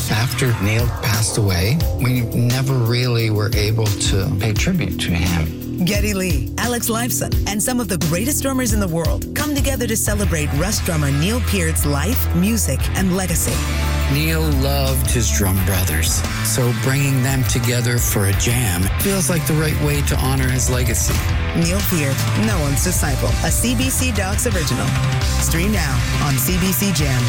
After Neil passed away, we never really were able to pay tribute to him. Geddy Lee, Alex Lifeson, and some of the greatest drummers in the world come together to celebrate Rush drummer Neil Peart's life, music, and legacy. Neil loved his drum brothers, so bringing them together for a jam feels like the right way to honor his legacy. Neil Peart, no one's disciple, a CBC Docs original. Stream now on CBC Gem.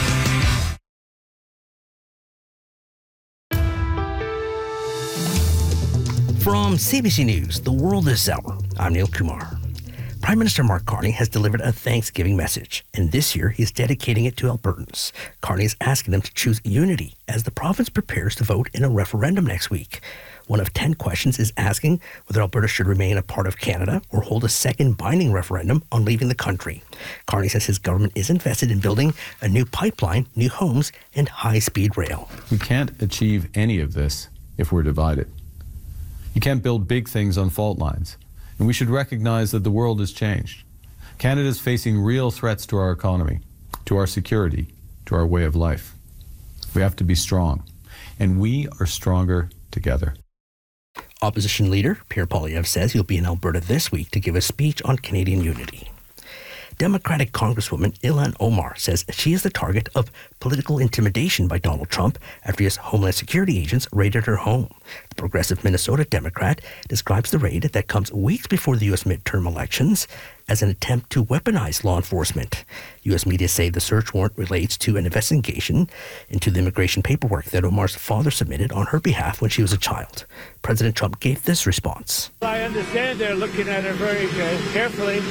From CBC News, The World This Hour, I'm Neil Kumar. Prime Minister Mark Carney has delivered a Thanksgiving message, and this year he's dedicating it to Albertans. Carney is asking them to choose unity as the province prepares to vote in a referendum next week. One of 10 questions is asking whether Alberta should remain a part of Canada or hold a second binding referendum on leaving the country. Carney says his government is invested in building a new pipeline, new homes, and high-speed rail. We can't achieve any of this if we're divided. You can't build big things on fault lines. And we should recognize that the world has changed. Canada is facing real threats to our economy, to our security, to our way of life. We have to be strong. And we are stronger together. Opposition leader Pierre Poilievre says he'll be in Alberta this week to give a speech on Canadian unity. Democratic Congresswoman Ilhan Omar says she is the target of political intimidation by Donald Trump after his Homeland Security agents raided her home. The progressive Minnesota Democrat describes the raid that comes weeks before the U.S. midterm elections as an attempt to weaponize law enforcement. U.S. media say the search warrant relates to an investigation into the immigration paperwork that Omar's father submitted on her behalf when she was a child. President Trump gave this response. I understand they're looking at it very carefully.